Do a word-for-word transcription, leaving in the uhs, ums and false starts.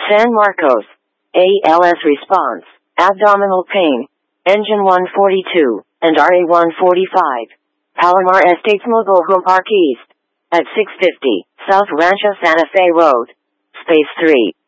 San Marcos. A L S response, abdominal pain, engine one forty-two, and R A one forty-five. Palomar Estates Mobile Park East. At six fifty, South Rancho Santa Fe Road. Space three.